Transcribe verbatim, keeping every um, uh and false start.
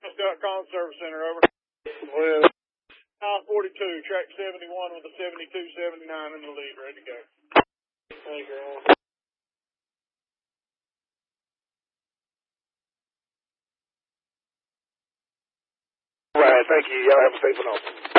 Duck.com Service Center, over. Well, I forty-two, track seventy-one with a seventy-two seventy-nine in the lead, ready to go. thank you, Ron. All right, thank you. Y'all have a safe and open.